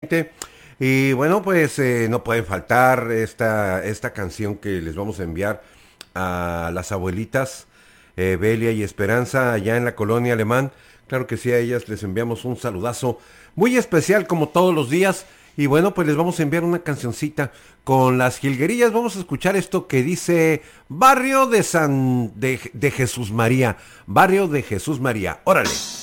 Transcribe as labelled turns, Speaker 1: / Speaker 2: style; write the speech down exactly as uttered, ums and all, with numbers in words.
Speaker 1: Y bueno, pues eh, no puede faltar esta, esta canción que les vamos a enviar a las abuelitas eh, Belia y Esperanza allá en la colonia Alemán. Claro que sí, a ellas les enviamos un saludazo muy especial como todos los días. Y bueno, pues les vamos a enviar una cancioncita con las jilguerillas. Vamos a escuchar esto que dice Barrio de San de, de Jesús María. Barrio de Jesús María. Órale.